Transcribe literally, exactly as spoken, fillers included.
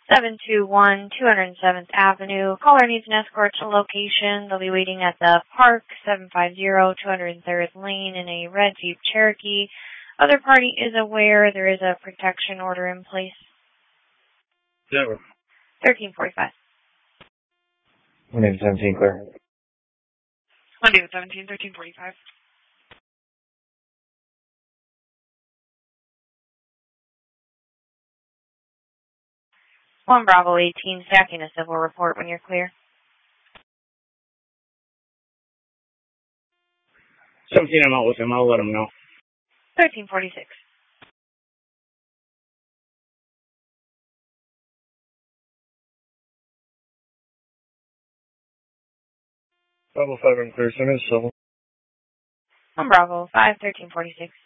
seven two one, two hundred seventh Avenue. Caller needs an escort to location. They'll be waiting at the park, seven five zero, two hundred third Lane in a red Jeep Cherokee. Other party is aware there is a protection order in place. Zero. thirteen forty-five. one eight seventeen, clear. one eight seventeen, thirteen forty-five. one Bravo eighteen, stacking a civil report when you're clear. seventeen, I'm out with him. I'll let him know. thirteen forty-six. Bravo five, I'm clear. Send me the civil. one Bravo five, thirteen forty-six.